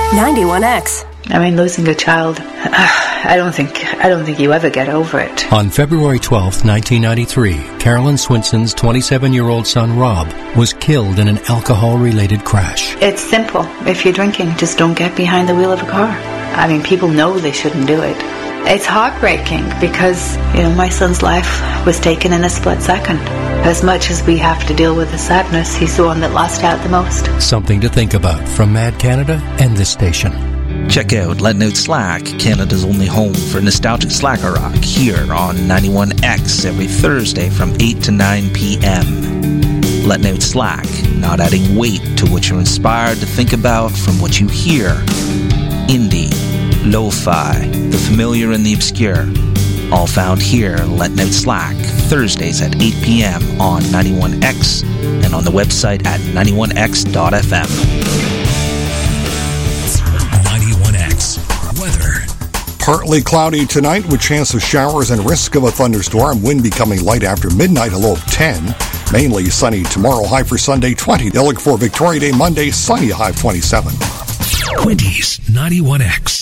91X. I mean, losing a child, I don't think you ever get over it. On February 12, 1993, Carolyn Swinson's 27-year-old son, Rob, was killed in an alcohol-related crash. It's simple. If you're drinking, just don't get behind the wheel of a car. I mean, people know they shouldn't do it. It's heartbreaking because, my son's life was taken in a split second. As much as we have to deal with the sadness, he's the one that lost out the most. Something to think about from Mad Canada and this station. Check out Letting Out Slack, Canada's only home for nostalgic slacker rock, here on 91X every Thursday from 8 to 9 p.m. Letting Out Slack, not adding weight to what you're inspired to think about from what you hear. Indie, lo-fi, the familiar and the obscure, all found here, Letting Out Slack, Thursdays at 8 p.m. on 91X and on the website at 91x.fm. Weather. Partly cloudy tonight with chance of showers and risk of a thunderstorm. Wind becoming light after midnight, a low of 10. Mainly sunny tomorrow, high for Sunday 20. They'll look for Victoria Day Monday, sunny, high of 27. Quinty's 91X.